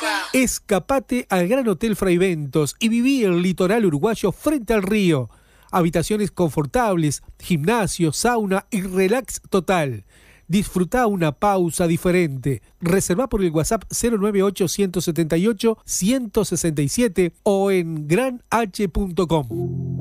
Escapate al Gran Hotel Fraiventos y viví el litoral uruguayo frente al río. Habitaciones confortables, gimnasio, sauna y relax total. Disfruta una pausa diferente. Reserva por el WhatsApp 098-178-167 o en granh.com.